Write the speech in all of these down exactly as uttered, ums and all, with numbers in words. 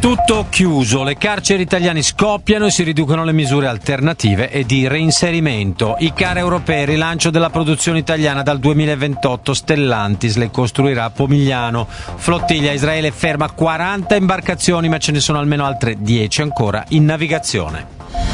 Tutto chiuso, le carceri italiane scoppiano e si riducono le misure alternative e di reinserimento. I CAR europei, rilancio della produzione italiana dal duemilaventotto, Stellantis le costruirà a Pomigliano. Flottiglia, Israele ferma quaranta imbarcazioni, ma ce ne sono almeno altre dieci ancora in navigazione.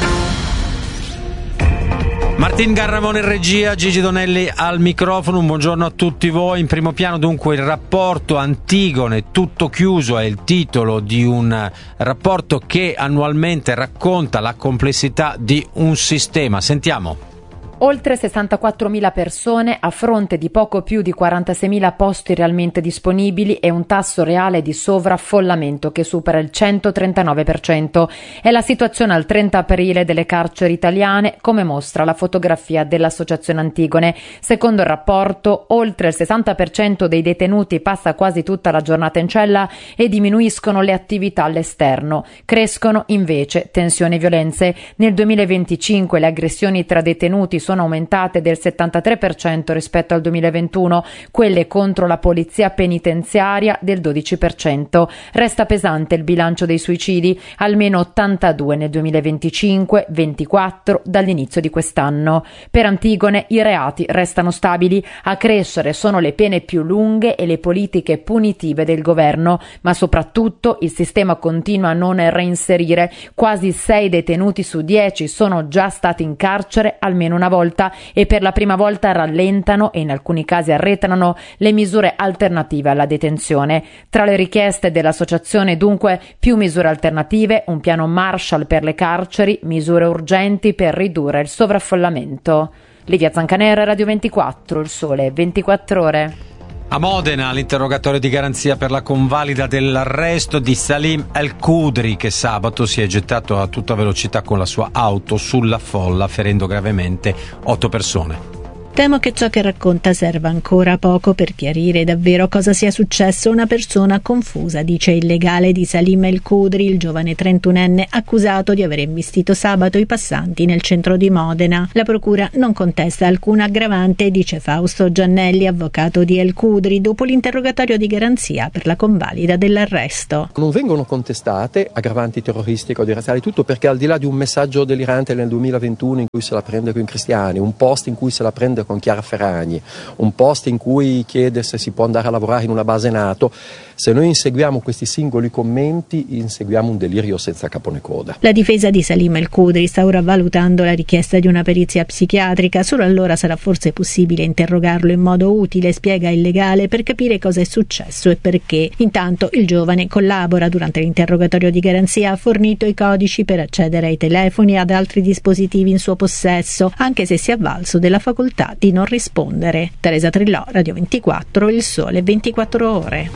Martin Garramone in regia, Gigi Donelli al microfono, un buongiorno a tutti voi. In primo piano dunque il rapporto Antigone, tutto chiuso, è il titolo di un rapporto che annualmente racconta la complessità di un sistema. Sentiamo. Oltre sessantaquattromila persone a fronte di poco più di quarantaseimila posti realmente disponibili e un tasso reale di sovraffollamento che supera il centotrentanove per cento. È la situazione al trenta aprile delle carceri italiane, come mostra la fotografia dell'Associazione Antigone. Secondo il rapporto, oltre il sessanta per cento dei detenuti passa quasi tutta la giornata in cella e diminuiscono le attività all'esterno. Crescono invece tensioni e violenze. Nel duemilaventicinque le aggressioni tra detenuti sono aumentate del settantatré per cento rispetto al duemilaventuno, quelle contro la polizia penitenziaria del dodici per cento. Resta pesante il bilancio dei suicidi, almeno ottantadue nel duemilaventicinque, ventiquattro dall'inizio di quest'anno. Per Antigone i reati restano stabili, a crescere sono le pene più lunghe e le politiche punitive del governo, ma soprattutto il sistema continua a non reinserire. Quasi sei detenuti su dieci sono già stati in carcere almeno una volta e per la prima volta rallentano e in alcuni casi arretrano le misure alternative alla detenzione. Tra le richieste dell'associazione dunque più misure alternative, un piano Marshall per le carceri, misure urgenti per ridurre il sovraffollamento. Livia Zancanera, Radio ventiquattro, Il Sole ventiquattro Ore. A Modena l'interrogatorio di garanzia per la convalida dell'arresto di Salim El Khudri, che sabato si è gettato a tutta velocità con la sua auto sulla folla, ferendo gravemente otto persone. Temo che ciò che racconta serva ancora poco per chiarire davvero cosa sia successo a una persona confusa, dice il legale di Salim El Khudri, il giovane trentunenne accusato di aver investito sabato i passanti nel centro di Modena. La procura non contesta alcuna aggravante, dice Fausto Giannelli, avvocato di El Khudri, dopo l'interrogatorio di garanzia per la convalida dell'arresto. Non vengono contestate aggravanti terroristiche o di razziali, tutto perché al di là di un messaggio delirante nel duemilaventuno in cui se la prende con i cristiani, un post in cui se la prende con Chiara Ferragni, un post in cui chiede se si può andare a lavorare in una base NATO, se noi inseguiamo questi singoli commenti inseguiamo un delirio senza capo né coda. La difesa di Salim El Khudri sta ora valutando la richiesta di una perizia psichiatrica, solo allora sarà forse possibile interrogarlo in modo utile, spiega il legale, per capire cosa è successo e perché. Intanto il giovane collabora. Durante l'interrogatorio di garanzia ha fornito i codici per accedere ai telefoni e ad altri dispositivi in suo possesso, anche se si è avvalso della facoltà di non rispondere. Teresa Trillò, Radio ventiquattro, Il Sole ventiquattro Ore.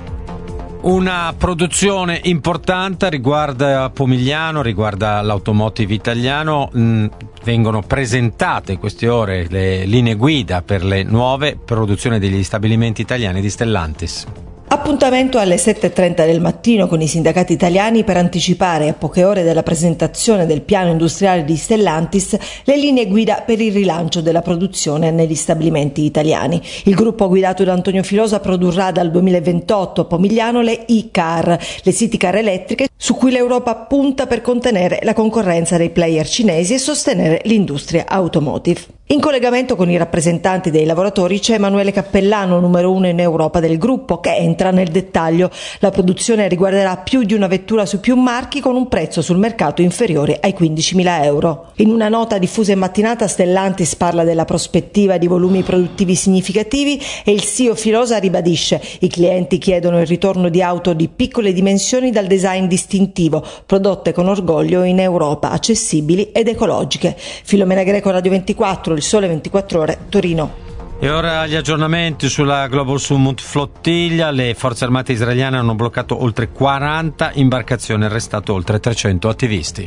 Una produzione importante riguarda Pomigliano, riguarda l'automotive italiano. Mm, vengono presentate in queste ore le linee guida per le nuove produzioni degli stabilimenti italiani di Stellantis. Appuntamento alle sette e trenta del mattino con i sindacati italiani per anticipare, a poche ore dalla presentazione del piano industriale di Stellantis, le linee guida per il rilancio della produzione negli stabilimenti italiani. Il gruppo guidato da Antonio Filosa produrrà dal duemilaventotto a Pomigliano le e-car, le city car elettriche su cui l'Europa punta per contenere la concorrenza dei player cinesi e sostenere l'industria automotive. In collegamento con i rappresentanti dei lavoratori c'è Emanuele Cappellano, numero uno in Europa del gruppo, che entra nel dettaglio. La produzione riguarderà più di una vettura su più marchi con un prezzo sul mercato inferiore ai quindicimila euro. In una nota diffusa in mattinata Stellantis parla della prospettiva di volumi produttivi significativi e il C E O Filosa ribadisce: i clienti chiedono il ritorno di auto di piccole dimensioni dal design distintivo, prodotte con orgoglio in Europa, accessibili ed ecologiche. Filomena Greco, Radio ventiquattro, Il Sole ventiquattro Ore, Torino. E ora gli aggiornamenti sulla Global Summit Flottiglia. Le forze armate israeliane hanno bloccato oltre quaranta imbarcazioni e arrestato oltre trecento attivisti.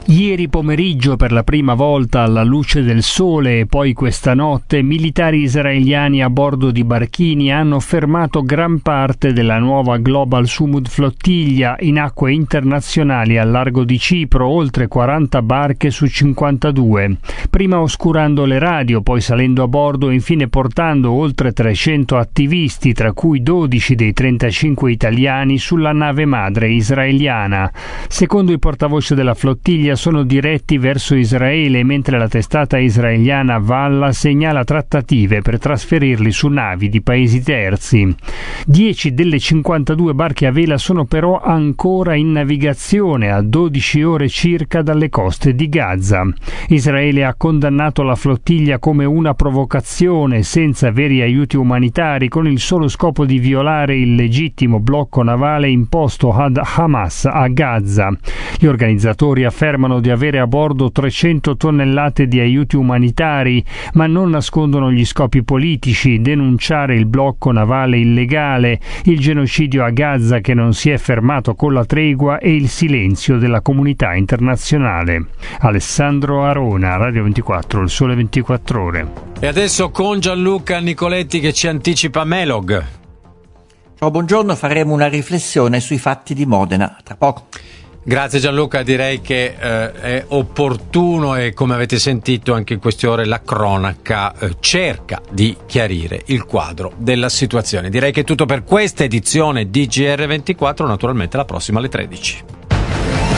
Ieri pomeriggio, per la prima volta alla luce del sole, e poi questa notte, militari israeliani a bordo di barchini hanno fermato gran parte della nuova Global Sumud flottiglia in acque internazionali al largo di Cipro, oltre quaranta barche su cinquantadue. Prima oscurando le radio, poi salendo a bordo e infine portando oltre trecento attivisti, tra cui dodici dei trentacinque italiani, sulla nave madre israeliana. Secondo il portavoce della flottiglia, sono diretti verso Israele, mentre la testata israeliana Valla segnala trattative per trasferirli su navi di paesi terzi. Dieci delle cinquantadue barche a vela sono però ancora in navigazione a dodici ore circa dalle coste di Gaza. Israele ha condannato la flottiglia come una provocazione senza veri aiuti umanitari, con il solo scopo di violare il legittimo blocco navale imposto ad Hamas a Gaza. Gli organizzatori affermano di avere a bordo trecento tonnellate di aiuti umanitari, ma non nascondono gli scopi politici: denunciare il blocco navale illegale, il genocidio a Gaza che non si è fermato con la tregua e il silenzio della comunità internazionale. Alessandro Arona, Radio ventiquattro, Il Sole ventiquattro Ore. E adesso con Gianluca Nicoletti che ci anticipa Melog. Ciao, buongiorno, faremo una riflessione sui fatti di Modena tra poco. Grazie Gianluca, direi che eh, è opportuno e, come avete sentito anche in queste ore, la cronaca eh, cerca di chiarire il quadro della situazione. Direi che è tutto per questa edizione di G R ventiquattro, naturalmente la prossima alle tredici.